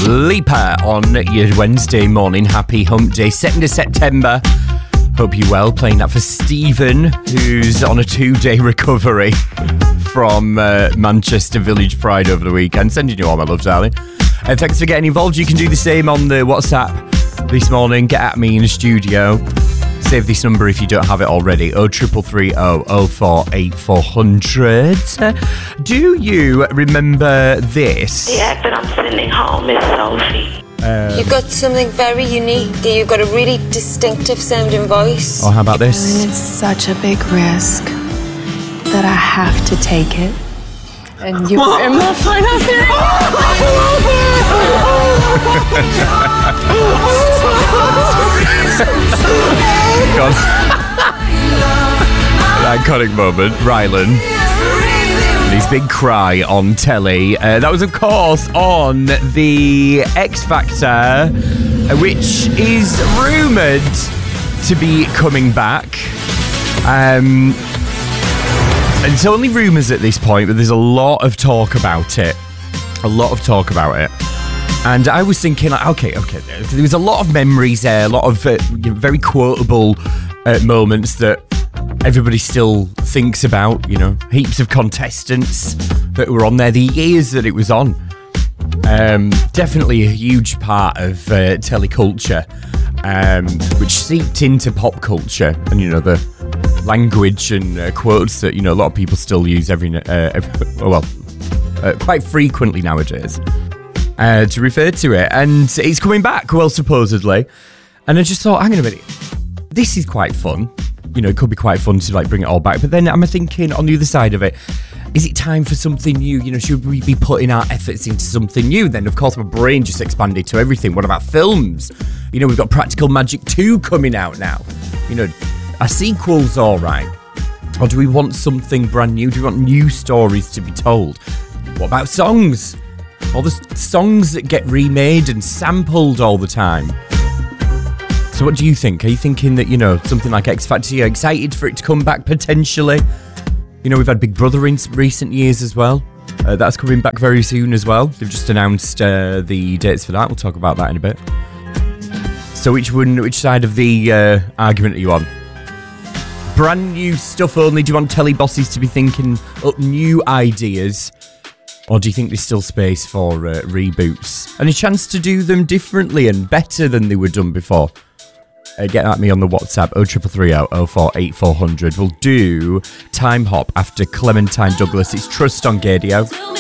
Leaper on your Wednesday morning. Happy Hump Day, 2nd of September. Hope you're well. Playing that for Stephen, who's on a 2-day recovery from Manchester Village Pride over the weekend. Sending you all my love, darling. And thanks for getting involved. You can do the same on the WhatsApp this morning. Get at me in the studio. Save this number if you don't have it already. 0330 048 400. Do you remember this? The act that I'm sending home is Sophie. You've got something very unique. You've got a really distinctive sounding voice. Oh, how about this? And it's such a big risk that I have to take it. And you are my financier. God. An iconic moment. Rylan. And his big cry on telly. That was, of course, on the X Factor, which is rumoured to be coming back. It's only rumours at this point, but there's a lot of talk about it. And I was thinking, like, okay, there was a lot of memories there, a lot of very quotable moments that everybody still thinks about, you know, heaps of contestants that were on there, the years that it was on. Definitely a huge part of teleculture, which seeped into pop culture and, you know, the language and quotes that, you know, a lot of people still use quite frequently nowadays to refer to it. And it's coming back, well, supposedly. And I just thought, hang on a minute, this is quite fun. You know, it could be quite fun to like bring it all back. But then I'm thinking on the other side of it, is it time for something new? You know, should we be putting our efforts into something new? Then, of course, my brain just expanded to everything. What about films? You know, we've got Practical Magic 2 coming out now. You know, a sequel's all right. Or do we want something brand new? Do we want new stories to be told? What about songs? All the songs that get remade and sampled all the time. So what do you think? Are you thinking that, you know, something like X Factor, you're excited for it to come back potentially? You know, we've had Big Brother in recent years as well. That's coming back very soon as well. They've just announced the dates for that. We'll talk about that in a bit. So which side of the argument are you on? Brand new stuff only? Do you want telly bosses to be thinking up new ideas? Or do you think there's still space for reboots? And a chance to do them differently and better than they were done before? Get at me on the WhatsApp, 0330 048 400. We'll do Time Hop after Clementine Douglas. It's Trust on Gadio.